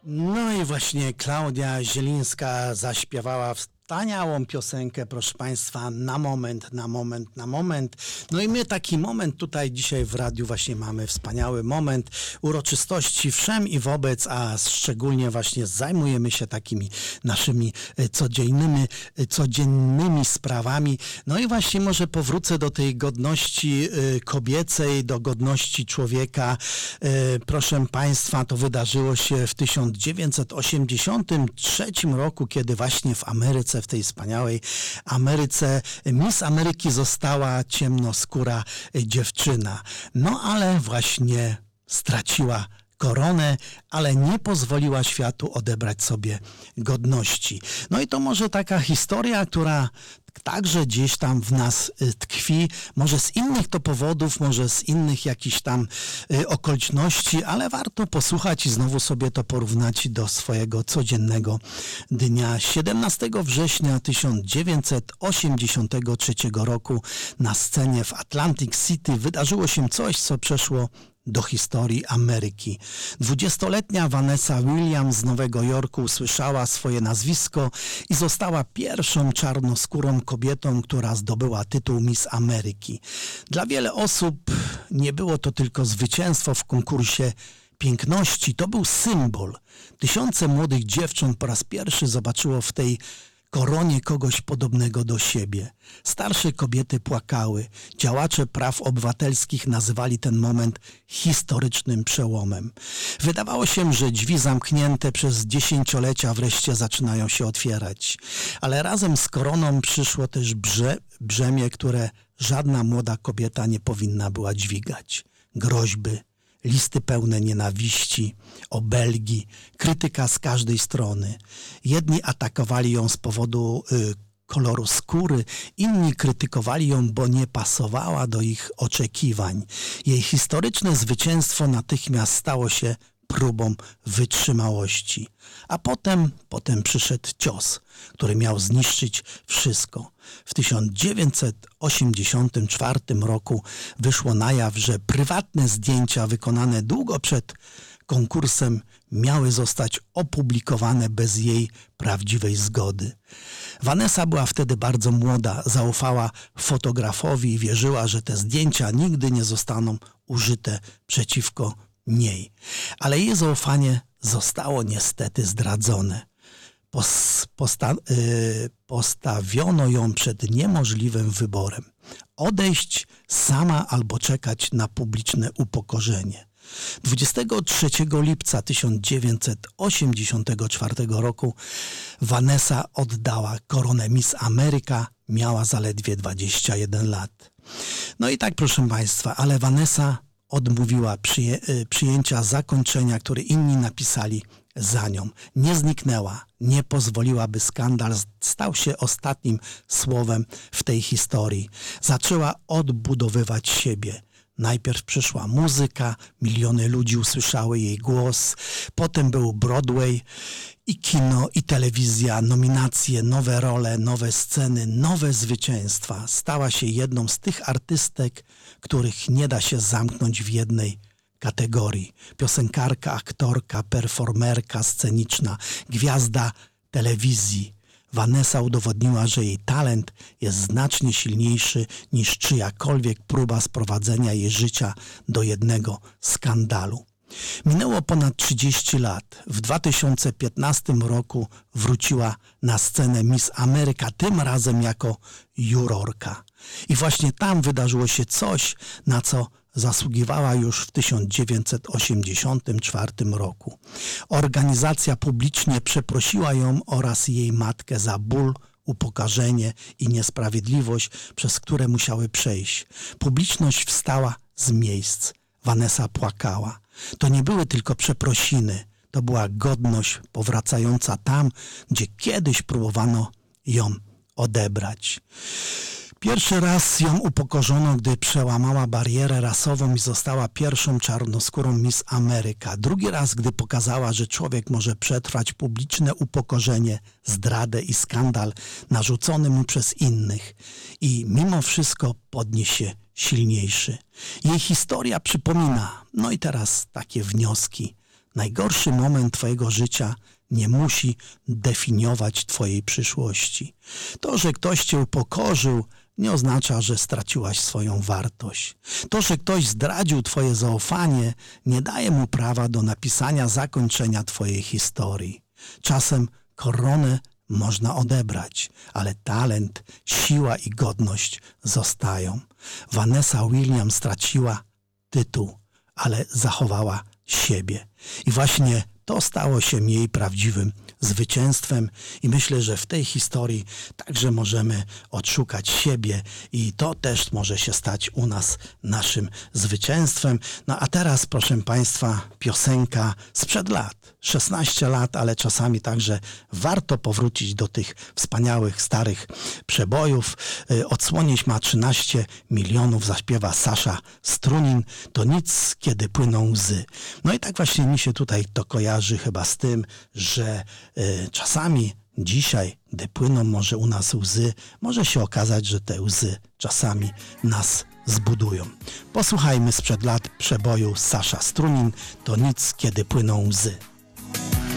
No i właśnie Klaudia Zielińska zaśpiewała wspaniałą piosenkę, proszę Państwa, na moment, na moment, na moment. No i my taki moment tutaj dzisiaj w radiu właśnie mamy, wspaniały moment uroczystości wszem i wobec, a szczególnie właśnie zajmujemy się takimi naszymi codziennymi sprawami. No i właśnie może powrócę do tej godności kobiecej, do godności człowieka. Proszę Państwa, to wydarzyło się w 1983 roku, kiedy właśnie w Ameryce, w tej wspaniałej Ameryce, Miss Ameryki została ciemnoskóra dziewczyna. No ale właśnie straciła koronę, ale nie pozwoliła światu odebrać sobie godności. No i to może taka historia, która także gdzieś tam w nas tkwi, może z innych to powodów, może z innych jakichś tam okoliczności, ale warto posłuchać i znowu sobie to porównać do swojego codziennego dnia. 17 września 1983 roku na scenie w Atlantic City wydarzyło się coś, co przeszło do historii Ameryki. 20-letnia Vanessa Williams z Nowego Jorku usłyszała swoje nazwisko i została pierwszą czarnoskórą kobietą, która zdobyła tytuł Miss Ameryki. Dla wiele osób nie było to tylko zwycięstwo w konkursie piękności, to był symbol. Tysiące młodych dziewcząt po raz pierwszy zobaczyło w tej koronie kogoś podobnego do siebie. Starsze kobiety płakały. Działacze praw obywatelskich nazywali ten moment historycznym przełomem. Wydawało się, że drzwi zamknięte przez dziesięciolecia wreszcie zaczynają się otwierać. Ale razem z koroną przyszło też brzemię, które żadna młoda kobieta nie powinna była dźwigać. Groźby, listy pełne nienawiści, obelgi, krytyka z każdej strony. Jedni atakowali ją z powodu koloru skóry, inni krytykowali ją, bo nie pasowała do ich oczekiwań. Jej historyczne zwycięstwo natychmiast stało się próbą wytrzymałości. A potem przyszedł cios, który miał zniszczyć wszystko. W 1984 roku wyszło na jaw, że prywatne zdjęcia wykonane długo przed konkursem miały zostać opublikowane bez jej prawdziwej zgody. Vanessa była wtedy bardzo młoda, zaufała fotografowi i wierzyła, że te zdjęcia nigdy nie zostaną użyte przeciwko niej. Ale jej zaufanie zostało niestety zdradzone. Postawiono ją przed niemożliwym wyborem. Odejść sama albo czekać na publiczne upokorzenie. 23 lipca 1984 roku Vanessa oddała koronę Miss Ameryka. Miała zaledwie 21 lat. No i tak, proszę Państwa, ale Vanessa odmówiła przyjęcia zakończenia, które inni napisali za nią. Nie zniknęła, nie pozwoliła, by skandal stał się ostatnim słowem w tej historii. Zaczęła odbudowywać siebie. Najpierw przyszła muzyka, miliony ludzi usłyszały jej głos, potem był Broadway i kino, i telewizja, nominacje, nowe role, nowe sceny, nowe zwycięstwa. Stała się jedną z tych artystek, których nie da się zamknąć w jednej kategorii. Piosenkarka, aktorka, performerka sceniczna, gwiazda telewizji. Vanessa udowodniła, że jej talent jest znacznie silniejszy niż czyjakolwiek próba sprowadzenia jej życia do jednego skandalu. Minęło ponad 30 lat. W 2015 roku wróciła na scenę Miss Ameryka, tym razem jako jurorka. I właśnie tam wydarzyło się coś, na co zasługiwała już w 1984 roku. Organizacja publicznie przeprosiła ją oraz jej matkę za ból, upokarzenie i niesprawiedliwość, przez które musiały przejść. Publiczność wstała z miejsc. Vanessa płakała. To nie były tylko przeprosiny, to była godność powracająca tam, gdzie kiedyś próbowano ją odebrać. Pierwszy raz ją upokorzono, gdy przełamała barierę rasową i została pierwszą czarnoskórą Miss Ameryka. Drugi raz, gdy pokazała, że człowiek może przetrwać publiczne upokorzenie, zdradę i skandal narzucony mu przez innych i mimo wszystko podnieść się silniejszy. Jej historia przypomina, no i teraz takie wnioski. Najgorszy moment twojego życia nie musi definiować twojej przyszłości. To, że ktoś cię upokorzył, nie oznacza, że straciłaś swoją wartość. To, że ktoś zdradził twoje zaufanie, nie daje mu prawa do napisania zakończenia twojej historii. Czasem koronę można odebrać, ale talent, siła i godność zostają. Vanessa Williams straciła tytuł, ale zachowała siebie. I właśnie to stało się jej prawdziwym zwycięstwem i myślę, że w tej historii także możemy odszukać siebie i to też może się stać u nas naszym zwycięstwem. No a teraz, proszę Państwa, piosenka sprzed lat, 16 lat, ale czasami także warto powrócić do tych wspaniałych, starych przebojów. Odsłonić ma 13 milionów, zaśpiewa Sasha Strunin, to nic, kiedy płyną łzy. No i tak właśnie mi się tutaj to kojarzy chyba z tym, że czasami dzisiaj, gdy płyną może u nas łzy, może się okazać, że te łzy czasami nas zbudują. Posłuchajmy sprzed lat przeboju Sasha Strunin, to nic, kiedy płyną łzy.